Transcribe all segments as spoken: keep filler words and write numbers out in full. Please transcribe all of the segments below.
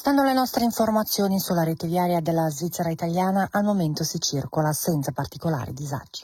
Stando alle nostre informazioni sulla rete viaria della Svizzera italiana, al momento si circola senza particolari disagi.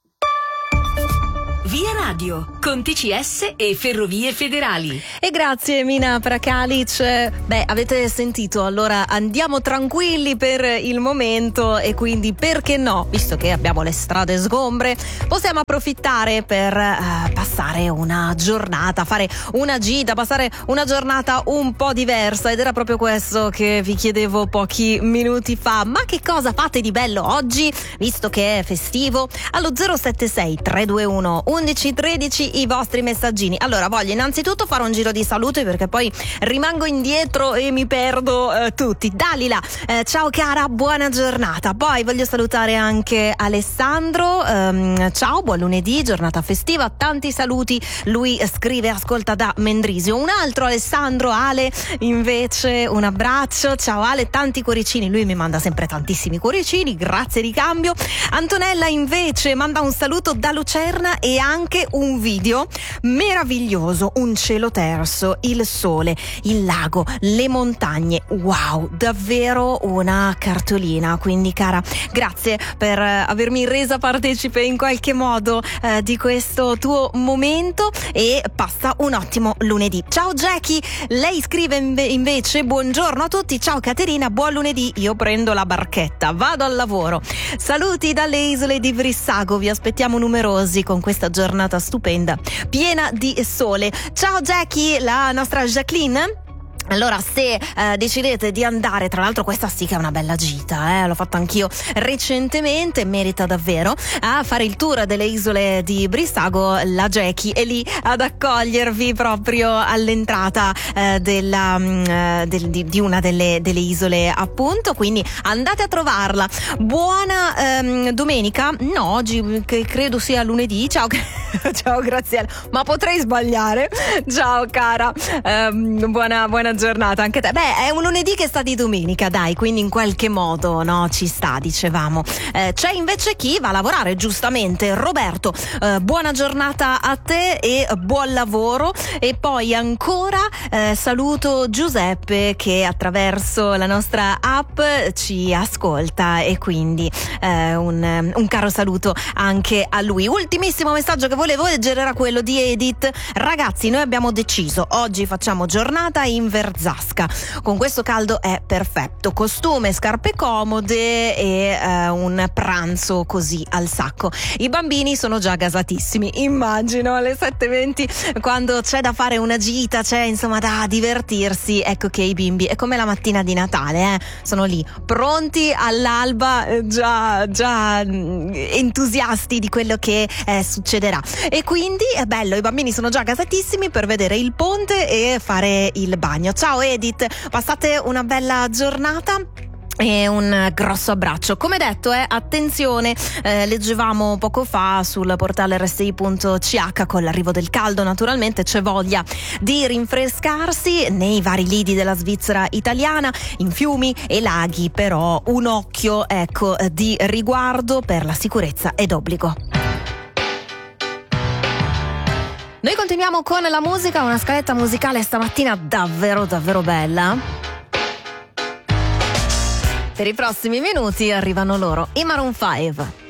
Via Radio, con T C S e Ferrovie Federali. E grazie Mina Prakalic. Beh, avete sentito, allora andiamo tranquilli per il momento e quindi perché no, visto che abbiamo le strade sgombre, possiamo approfittare per uh, passare una giornata, fare una gita, passare una giornata un po' diversa, ed era proprio questo che vi chiedevo pochi minuti fa. Ma che cosa fate di bello oggi, visto che è festivo? Allo zero sette sei tre due uno undici tredici i vostri messaggini. Allora, voglio innanzitutto fare un giro di saluti perché poi rimango indietro e mi perdo eh, tutti. Dalila, eh, ciao cara, buona giornata. Poi voglio salutare anche Alessandro, ehm, ciao, buon lunedì, giornata festiva, tanti saluti. Lui scrive, ascolta da Mendrisio. Un altro Alessandro, Ale, invece un abbraccio, ciao Ale, tanti cuoricini, lui mi manda sempre tantissimi cuoricini, grazie di cambio. Antonella invece manda un saluto da Lucerna e anche un video meraviglioso, un cielo terso, il sole, il lago, le montagne. Wow, davvero una cartolina. Quindi cara, grazie per avermi resa partecipe in qualche modo eh, di questo tuo momento, e passa un ottimo lunedì. Ciao Jackie, lei scrive inve- invece buongiorno a tutti, ciao Caterina, buon lunedì, io prendo la barchetta, vado al lavoro. Saluti dalle isole di Brissago, vi aspettiamo numerosi con questa giornata stupenda, piena di sole. Ciao Jackie, la nostra Jacqueline. Allora, se eh, decidete di andare, tra l'altro questa sì che è una bella gita, eh, l'ho fatta anch'io recentemente, merita davvero, a fare il tour delle isole di Brissago, la Jackie è lì ad accogliervi proprio all'entrata eh, della, mh, del, di, di una delle, delle isole, appunto, quindi andate a trovarla. Buona ehm, domenica, no, oggi che credo sia lunedì, ciao, ciao Graziella, ma potrei sbagliare, ciao cara, ehm, buona, buona giornata anche te. Beh, è un lunedì che sta di domenica, dai, quindi in qualche modo, no, ci sta, dicevamo. Eh, c'è invece chi va a lavorare, giustamente. Roberto, eh, buona giornata a te e buon lavoro. E poi ancora eh, saluto Giuseppe che attraverso la nostra app ci ascolta, e quindi eh, un, un caro saluto anche a lui. Ultimissimo messaggio che volevo leggere era quello di Edith. Ragazzi, noi abbiamo deciso, oggi facciamo giornata in Verzasca, con questo caldo è perfetto, costume, scarpe comode e eh, un pranzo così al sacco. I bambini sono già gasatissimi, immagino alle sette e venti, quando c'è da fare una gita, c'è insomma da divertirsi, ecco che i bimbi è come la mattina di Natale, eh? Sono lì pronti all'alba, eh, già, già mh, entusiasti di quello che eh, succederà, e quindi è bello, i bambini sono già gasatissimi per vedere il ponte e fare il bagno. Ciao Edith, passate una bella giornata e un grosso abbraccio. Come detto, eh, attenzione, eh, leggevamo poco fa sul portale R S I punto C H, con l'arrivo del caldo naturalmente c'è voglia di rinfrescarsi nei vari lidi della Svizzera italiana, in fiumi e laghi, però un occhio, ecco, di riguardo per la sicurezza è d'obbligo. Noi continuiamo con la musica, una scaletta musicale stamattina davvero davvero bella. Per i prossimi minuti arrivano loro, i Maroon five.